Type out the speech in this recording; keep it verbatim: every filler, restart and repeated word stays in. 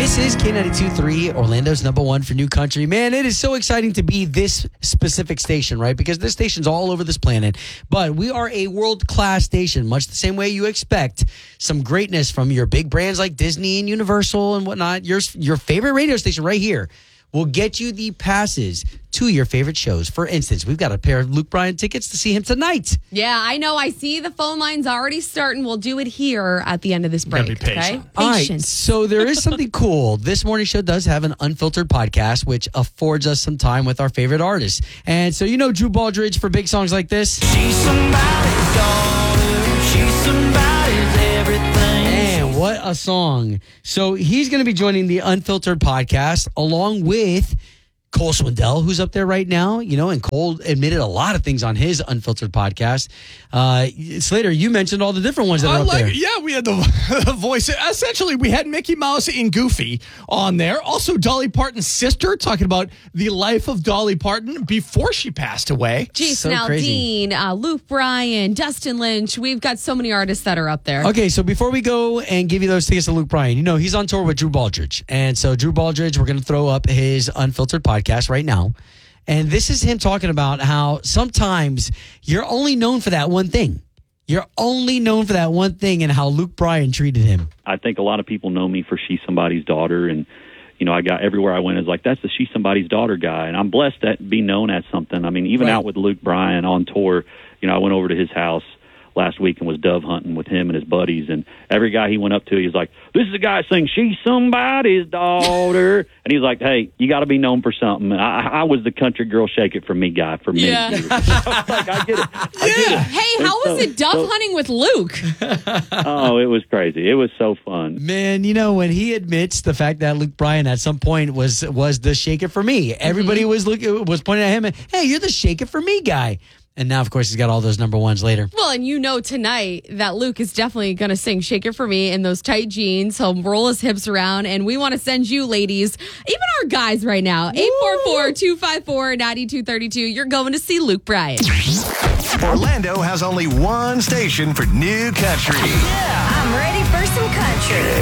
This is K ninety-two point three, Orlando's number one for new country. Man, it is so exciting to be this specific station, right? Because this station's all over this planet. But we are a world-class station, much the same way you expect some greatness from your big brands like Disney and Universal and whatnot. Your, your favorite radio station right here will get you the passes to your favorite shows. For instance, we've got a pair of Luke Bryan tickets to see him tonight. Yeah, I know. I see the phone lines already starting. We'll do it here at the end of this break. Gotta be patient. Okay? All right, Patience. so there is something cool. This morning show does have an unfiltered podcast, which affords us some time with our favorite artists. And so you know Drew Baldridge for big songs like this. She's somebody's daughter. She's somebody's everything. Man, what a song. So he's going to be joining the Unfiltered podcast along with Cole Swindell, who's up there right now, you know, and Cole admitted a lot of things on his Unfiltered podcast. Uh, Slater, you mentioned all the different ones that are I up like, there. yeah, we had the voice. Essentially, we had Mickey Mouse and Goofy on there. Also, Dolly Parton's sister talking about the life of Dolly Parton before she passed away. Jason So crazy. Aldean, uh, Luke Bryan, Dustin Lynch. We've got so many artists that are up there. Okay, so before we go and give you those tickets to Luke Bryan, you know, he's on tour with Drew Baldridge. And so Drew Baldridge, we're going to throw up his Unfiltered podcast right now. And this is him talking about how sometimes you're only known for that one thing. You're only known for that one thing and how Luke Bryan treated him. I think a lot of people know me for She's Somebody's Daughter. And, you know, I got everywhere I went, it's like, that's the She's Somebody's Daughter guy. And I'm blessed to be known as something. I mean, even Right. out with Luke Bryan on tour, you know, I went over to his house last week and was dove hunting with him and his buddies. And every guy he went up to, he was like, this is a guy saying She's Somebody's Daughter. And he was like, hey, you got to be known for something. And I, I was the country girl shake it for me guy for me. Yeah. I was like, I get it. I get it. Hey, how was so- it dove so- hunting with Luke? Oh, it was crazy. It was so fun. Man, you know, when he admits the fact that Luke Bryan at some point was was the shake it for me, everybody Mm-hmm. was looking was pointing at him and, hey, you're the shake it for me guy. And now, of course, he's got all those number ones later. Well, and you know tonight that Luke is definitely going to sing Shake It For Me in those tight jeans. He'll roll his hips around. And we want to send you ladies, even our guys right now, eight four four, two five four, nine two three two. You're going to see Luke Bryan. Orlando has only one station for new country. I'm ready for some country.